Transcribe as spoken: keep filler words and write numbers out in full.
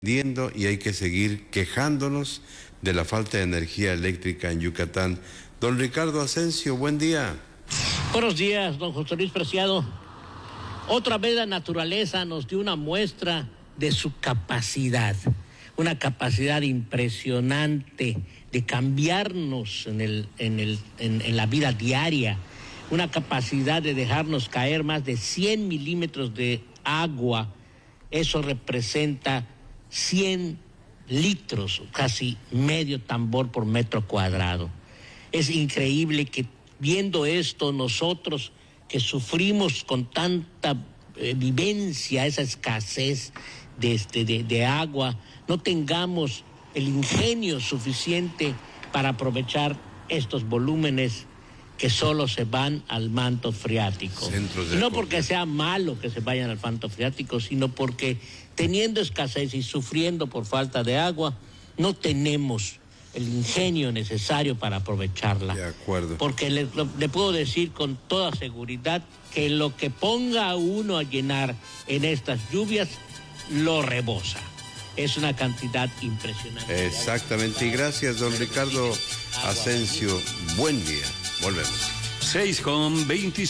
Y hay que seguir quejándonos de la falta de energía eléctrica en Yucatán. Don Ricardo Asensio, buen día. Buenos días, don José Luis Preciado. Otra vez la naturaleza nos dio una muestra de su capacidad, una capacidad impresionante de cambiarnos en, el, en, el, en, en la vida diaria, una capacidad de dejarnos caer más de cien milímetros de agua. Eso representa cien litros, casi medio tambor por metro cuadrado. Es increíble que viendo esto nosotros que sufrimos con tanta eh, vivencia, esa escasez de, este, de, de agua, no tengamos el ingenio suficiente para aprovechar estos volúmenes que solo se van al manto freático. Y no porque sea malo que se vayan al manto freático, sino porque teniendo escasez y sufriendo por falta de agua, no tenemos el ingenio necesario para aprovecharla. De acuerdo. Porque le, lo, le puedo decir con toda seguridad que lo que ponga a uno a llenar en estas lluvias, lo rebosa. Es una cantidad impresionante. Exactamente. Y gracias, don Ricardo Asensio. Buen día. Volvemos. seis con veinticinco.